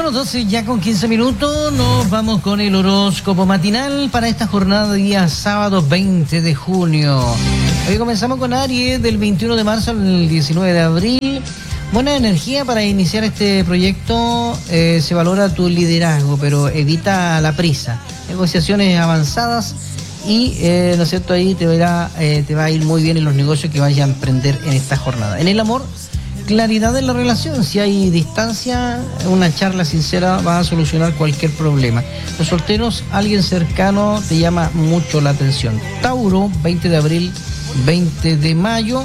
Bueno, 12 ya con 15 minutos, nos vamos con el horóscopo matinal para esta jornada de día sábado 20 de junio. Hoy comenzamos con Aries del 21 de marzo al 19 de abril. Buena energía para iniciar este proyecto, se valora tu liderazgo, pero evita la prisa. Negociaciones avanzadas y, ¿no es cierto?, ahí te va a ir muy bien en los negocios que vayas a emprender en esta jornada. En el amor, claridad en la relación. Si hay distancia, una charla sincera va a solucionar cualquier problema. Los solteros, alguien cercano te llama mucho la atención. Tauro, 20 de abril, 20 de mayo.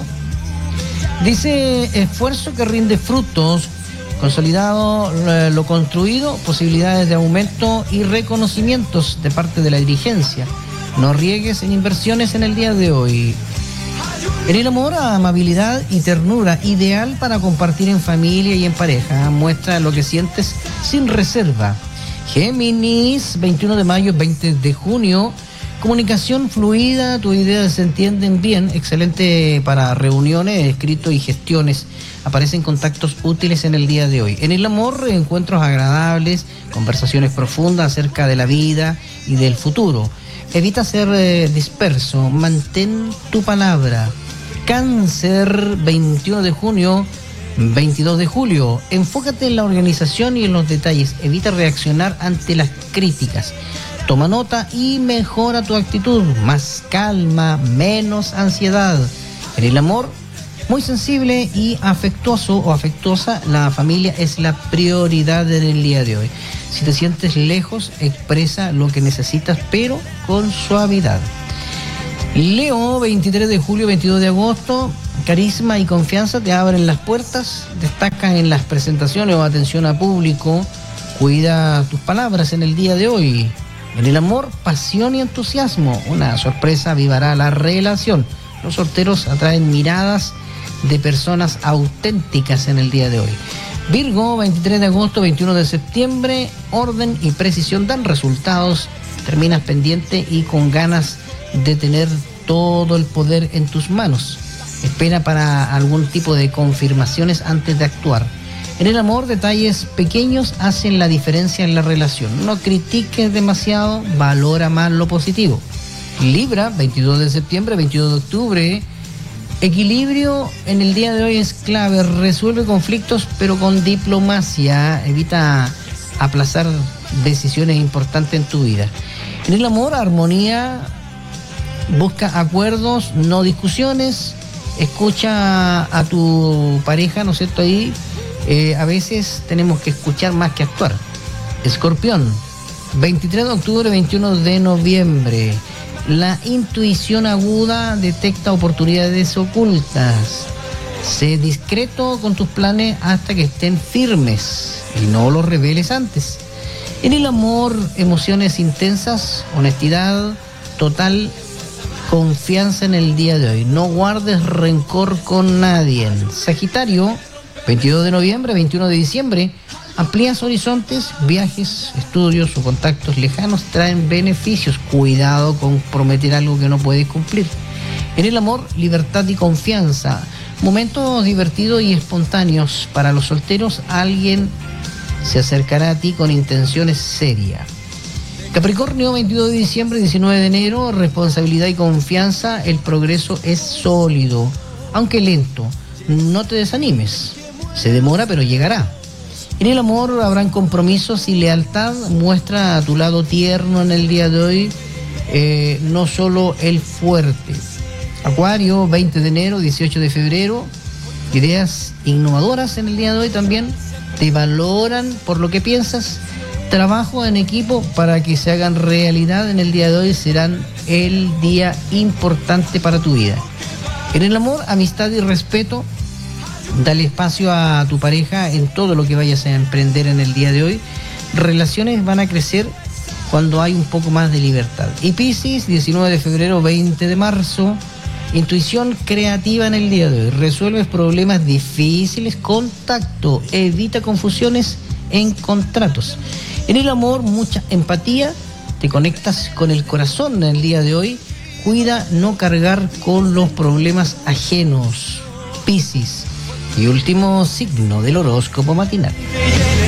Dice, esfuerzo que rinde frutos, consolidado lo construido, posibilidades de aumento y reconocimientos de parte de la dirigencia. No riegues en inversiones en el día de hoy. En el amor, amabilidad y ternura, ideal para compartir en familia y en pareja. Muestra lo que sientes sin reserva. Géminis, 21 de mayo, 20 de junio. Comunicación fluida, tus ideas se entienden bien, excelente para reuniones, escritos y gestiones. Aparecen contactos útiles en el día de hoy. En el amor, encuentros agradables, conversaciones profundas acerca de la vida y del futuro. Evita ser disperso, mantén tu palabra. Cáncer, 21 de junio, 22 de julio. Enfócate en la organización y en los detalles. Evita reaccionar ante las críticas. Toma nota y mejora tu actitud. Más calma, menos ansiedad. En el amor, muy sensible y afectuoso o afectuosa, la familia es la prioridad en el día de hoy. Si te sientes lejos, expresa lo que necesitas, pero con suavidad. Leo, 23 de julio, 22 de agosto. Carisma y confianza te abren las puertas. Destacan en las presentaciones o atención a público. Cuida tus palabras en el día de hoy. En el amor, pasión y entusiasmo. Una sorpresa avivará la relación. Los solteros atraen miradas de personas auténticas en el día de hoy. Virgo, 23 de agosto, 21 de septiembre. Orden y precisión dan resultados. Terminas pendiente y con ganas de tener todo el poder en tus manos. Espera para algún tipo de confirmaciones antes de actuar. En el amor, detalles pequeños hacen la diferencia en la relación. No critiques demasiado, valora más lo positivo. Libra, 22 de septiembre, 22 de octubre. Equilibrio en el día de hoy es clave. Resuelve conflictos, pero con diplomacia. Evita aplazar decisiones importantes en tu vida. En el amor, armonía. Busca acuerdos, no discusiones. Escucha a tu pareja, ¿no es cierto? Ahí a veces tenemos que escuchar más que actuar. Escorpión, 23 de octubre, 21 de noviembre. La intuición aguda detecta oportunidades ocultas. Sé discreto con tus planes hasta que estén firmes y no los reveles antes. En el amor, emociones intensas, honestidad total, confianza en el día de hoy. No guardes rencor con nadie. Sagitario, 22 de noviembre, 21 de diciembre. Amplías horizontes, viajes, estudios o contactos lejanos traen beneficios. Cuidado con prometer algo que no puedes cumplir. En el amor, libertad y confianza. Momentos divertidos y espontáneos. Para los solteros, alguien se acercará a ti con intenciones serias. Capricornio, 22 de diciembre, 19 de enero, responsabilidad y confianza, el progreso es sólido, aunque lento. No te desanimes, se demora pero llegará. En el amor habrán compromisos y lealtad, muestra a tu lado tierno en el día de hoy, no solo el fuerte. Acuario, 20 de enero, 18 de febrero, ideas innovadoras en el día de hoy también, te valoran por lo que piensas. Trabajo en equipo para que se hagan realidad en el día de hoy serán el día importante para tu vida. En el amor, amistad y respeto, dale espacio a tu pareja en todo lo que vayas a emprender en el día de hoy. Relaciones van a crecer cuando hay un poco más de libertad. Y Piscis, 19 de febrero, 20 de marzo, intuición creativa en el día de hoy. Resuelves problemas difíciles con tacto, evita confusiones en contratos. En el amor, mucha empatía, te conectas con el corazón en el día de hoy. Cuida no cargar con los problemas ajenos. Piscis. Y último signo del horóscopo matinal.